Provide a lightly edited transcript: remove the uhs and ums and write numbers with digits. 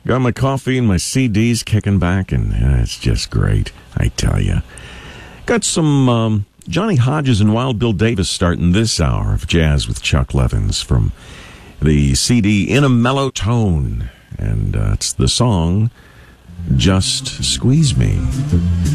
Got my coffee and my CDs kicking back, and it's just great, I tell you. Got some Johnny Hodges and Wild Bill Davis starting this hour of Jazz with Chuck Levins from the CD In a Mellow Tone. And it's the song Just Squeeze Me.